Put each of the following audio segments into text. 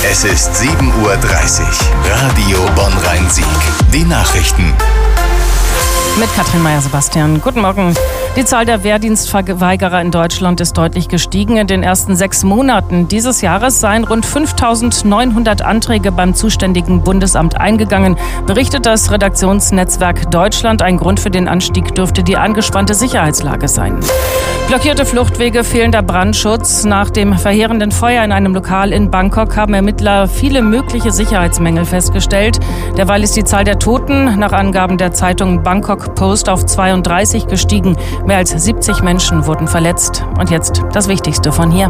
Es ist 7:30 Uhr. Radio Bonn-Rhein-Sieg. Die Nachrichten. Mit Katrin Meyer-Sebastian. Guten Morgen. Die Zahl der Wehrdienstverweigerer in Deutschland ist deutlich gestiegen. In den ersten 6 Monaten dieses Jahres seien rund 5.900 Anträge beim zuständigen Bundesamt eingegangen, berichtet das Redaktionsnetzwerk Deutschland. Ein Grund für den Anstieg dürfte die angespannte Sicherheitslage sein. Blockierte Fluchtwege, fehlender Brandschutz. Nach dem verheerenden Feuer in einem Lokal in Bangkok haben Ermittler viele mögliche Sicherheitsmängel festgestellt. Derweil ist die Zahl der Toten nach Angaben der Zeitung Bangkok Post auf 32 gestiegen. Mehr als 70 Menschen wurden verletzt. Und jetzt das Wichtigste von hier.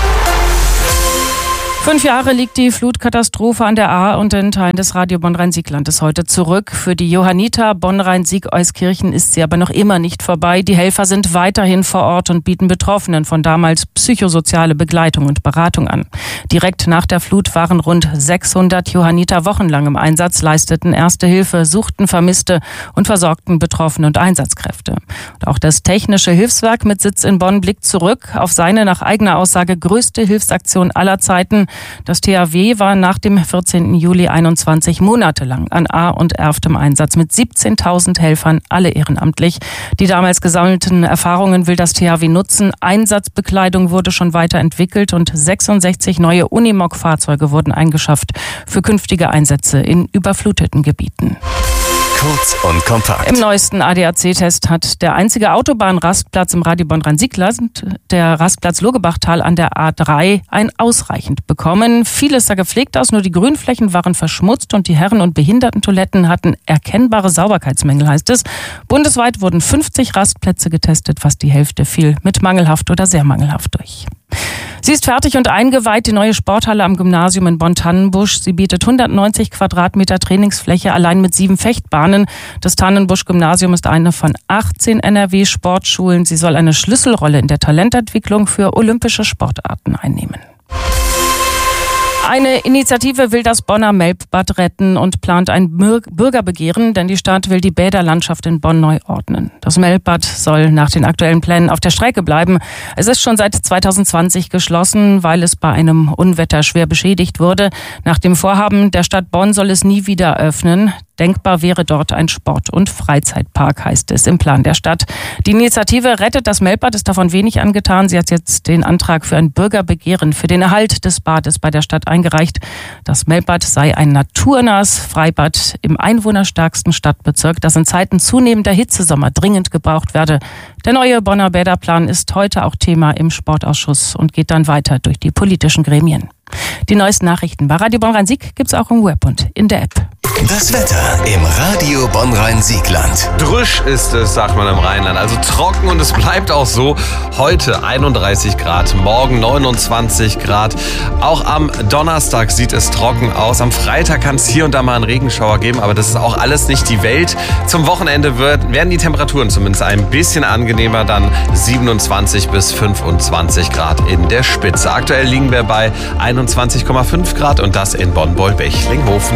5 Jahre liegt die Flutkatastrophe an der Ahr und in Teilen des Radio Bonn-Rhein-Sieg-Landes heute zurück. Für die Johanniter Bonn-Rhein-Sieg-Euskirchen ist sie aber noch immer nicht vorbei. Die Helfer sind weiterhin vor Ort und bieten Betroffenen von damals psychosoziale Begleitung und Beratung an. Direkt nach der Flut waren rund 600 Johanniter wochenlang im Einsatz, leisteten Erste Hilfe, suchten Vermisste und versorgten Betroffene und Einsatzkräfte. Und auch das Technische Hilfswerk mit Sitz in Bonn blickt zurück auf seine nach eigener Aussage größte Hilfsaktion aller Zeiten. Das THW war nach dem 14. Juli 21 monatelang an Ahr und Erft im Einsatz mit 17.000 Helfern, alle ehrenamtlich. Die damals gesammelten Erfahrungen will das THW nutzen. Einsatzbekleidung wurde schon weiterentwickelt und 66 neue Unimog-Fahrzeuge wurden eingeschafft für künftige Einsätze in überfluteten Gebieten. Kurz und kompakt. Im neuesten ADAC-Test hat der einzige Autobahnrastplatz im Radio Bonn-Rhein-Sieg-Land, der Rastplatz Logebachtal an der A3, ein ausreichend bekommen. Vieles sah gepflegt aus, nur die Grünflächen waren verschmutzt und die Herren- und Behindertentoiletten hatten erkennbare Sauberkeitsmängel, heißt es. Bundesweit wurden 50 Rastplätze getestet, fast die Hälfte fiel mit mangelhaft oder sehr mangelhaft durch. Sie ist fertig und eingeweiht, die neue Sporthalle am Gymnasium in Bonn-Tannenbusch. Sie bietet 190 Quadratmeter Trainingsfläche, allein mit 7 Fechtbahnen. Das Tannenbusch-Gymnasium ist eine von 18 NRW-Sportschulen. Sie soll eine Schlüsselrolle in der Talententwicklung für olympische Sportarten einnehmen. Eine Initiative will das Bonner Melbbad retten und plant ein Bürgerbegehren, denn die Stadt will die Bäderlandschaft in Bonn neu ordnen. Das Melbbad soll nach den aktuellen Plänen auf der Strecke bleiben. Es ist schon seit 2020 geschlossen, weil es bei einem Unwetter schwer beschädigt wurde. Nach dem Vorhaben der Stadt Bonn soll es nie wieder öffnen. Denkbar wäre dort ein Sport- und Freizeitpark, heißt es im Plan der Stadt. Die Initiative Rettet das Melbbad ist davon wenig angetan. Sie hat jetzt den Antrag für ein Bürgerbegehren für den Erhalt des Bades bei der Stadt eingereicht. Das Melbbad sei ein naturnahes Freibad im einwohnerstärksten Stadtbezirk, das in Zeiten zunehmender Hitzesommer dringend gebraucht werde. Der neue Bonner Bäderplan ist heute auch Thema im Sportausschuss und geht dann weiter durch die politischen Gremien. Die neuesten Nachrichten bei Radio Bonn-Rhein-Sieg gibt's auch im Web und in der App. Das Wetter im Radio Bonn-Rhein-Sieg-Land. Drüsch ist es, sagt man im Rheinland. Also trocken und es bleibt auch so. Heute 31 Grad, morgen 29 Grad. Auch am Donnerstag sieht es trocken aus. Am Freitag kann es hier und da mal einen Regenschauer geben, aber das ist auch alles nicht die Welt. Zum Wochenende werden die Temperaturen zumindest ein bisschen angenehmer, dann 27 bis 25 Grad in der Spitze. Aktuell liegen wir bei 21,5 Grad und das in Bonn-Bollbech-Linghofen.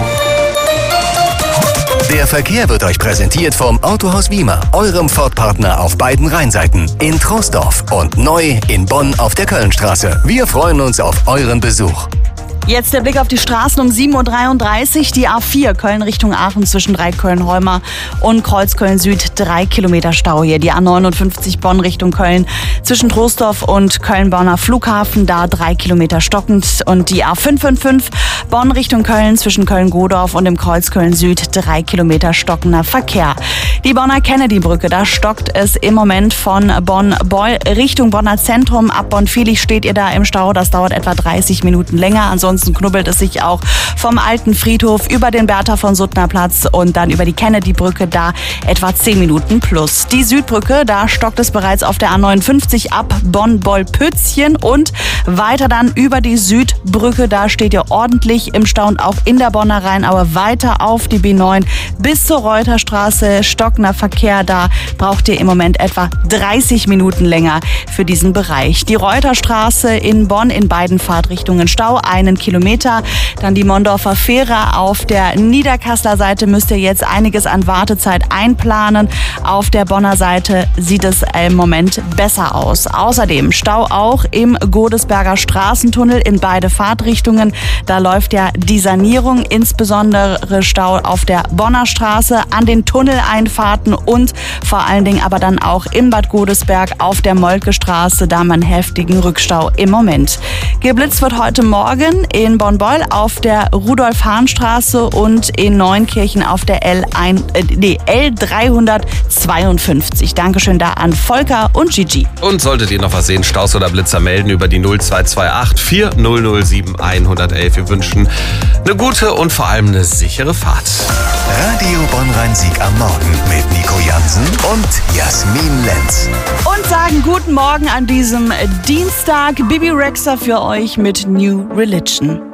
Der Verkehr wird euch präsentiert vom Autohaus Wiemer, eurem Ford-Partner auf beiden Rheinseiten, in Troisdorf und neu in Bonn auf der Kölnstraße. Wir freuen uns auf euren Besuch. Jetzt der Blick auf die Straßen um 7:33 Uhr. Die A4 Köln Richtung Aachen zwischen Dreiköln-Holmer und Kreuzköln-Süd 3 Kilometer Stau hier. Die A59 Bonn Richtung Köln zwischen Troisdorf und Köln-Bonner Flughafen, da 3 Kilometer stockend. Und die A555 Bonn Richtung Köln zwischen Köln-Godorf und dem Kreuzköln-Süd 3 Kilometer stockender Verkehr. Die Bonner Kennedy-Brücke, da stockt es im Moment von Bonn-Beul Richtung Bonner Zentrum. Ab Bonn-Vilich steht ihr da im Stau. Das dauert etwa 30 Minuten länger. Ansonsten knubbelt es sich auch vom alten Friedhof über den Bertha von Suttner Platz und dann über die Kennedy-Brücke, da etwa 10 Minuten plus. Die Südbrücke, da stockt es bereits auf der A59 ab Bonn-Boll-Pützchen und weiter dann über die Südbrücke, da steht ihr ordentlich im Stau und auch in der Bonner Rheinaue weiter auf die B9 bis zur Reuterstraße stockt trockener Verkehr. Da braucht ihr im Moment etwa 30 Minuten länger für diesen Bereich. Die Reuterstraße in Bonn in beiden Fahrtrichtungen Stau, 1 Kilometer. Dann die Mondorfer Fähre. Auf der Niederkasseler Seite müsst ihr jetzt einiges an Wartezeit einplanen. Auf der Bonner Seite sieht es im Moment besser aus. Außerdem Stau auch im Godesberger Straßentunnel in beide Fahrtrichtungen. Da läuft ja die Sanierung, insbesondere Stau auf der Bonner Straße, an den Tunneleinfahrten und vor allen Dingen aber dann auch in Bad Godesberg auf der Moltke-Straße. Da haben wir einen heftigen Rückstau im Moment. Geblitzt wird heute Morgen in Bonn-Beul auf der Rudolf-Hahn-Straße und in Neunkirchen auf der L352. Dankeschön da an Volker und Gigi. Und solltet ihr noch was sehen, Staus oder Blitzer, melden über die 0228 4007 111. Wir wünschen eine gute und vor allem eine sichere Fahrt. Radio Bonn-Rhein-Sieg am Morgen mit Nico Jansen und Jasmin Lenz. Und sagen guten Morgen an diesem Dienstag. Bibi Rexha für euch mit New Religion.